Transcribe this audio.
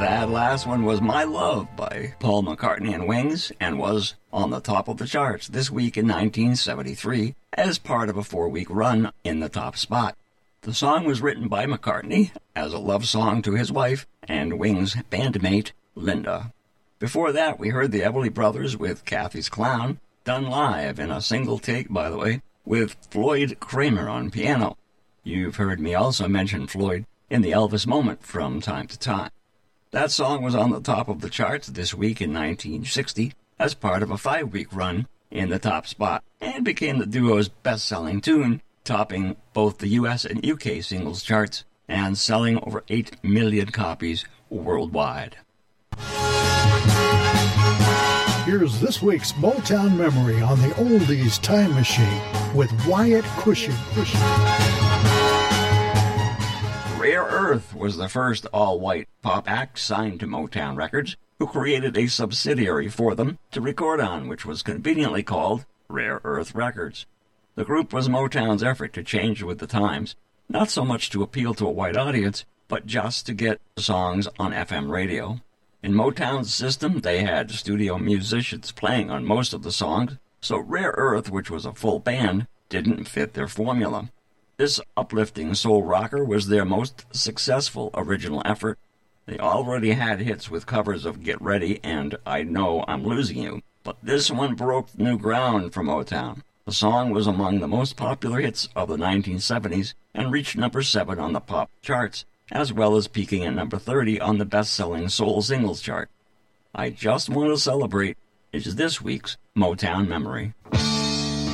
That last one was My Love by Paul McCartney and Wings and was on the top of the charts this week in 1973 as part of a 4-week run in the top spot. The song was written by McCartney as a love song to his wife and Wings' bandmate, Linda. Before that, we heard the Everly Brothers with Kathy's Clown, done live in a single take, by the way, with Floyd Kramer on piano. You've heard me also mention Floyd in the Elvis Moment from time to time. That song was on the top of the charts this week in 1960 as part of a 5-week run in the top spot and became the duo's best-selling tune, topping both the US and UK singles charts and selling over 8 million copies worldwide. Here's this week's Motown Memory on the Oldies Time Machine with Wyatt Cushing. Rare Earth was the first all-white pop act signed to Motown Records, who created a subsidiary for them to record on, which was conveniently called Rare Earth Records. The group was Motown's effort to change with the times, not so much to appeal to a white audience, but just to get songs on FM radio. In Motown's system, they had studio musicians playing on most of the songs, so Rare Earth, which was a full band, didn't fit their formula. This uplifting soul rocker was their most successful original effort. They already had hits with covers of Get Ready and I Know I'm Losing You, but this one broke new ground for Motown. The song was among the most popular hits of the 1970s and reached number 7 on the pop charts, as well as peaking at number 30 on the best-selling soul singles chart. I Just Want to Celebrate is this week's Motown Memory.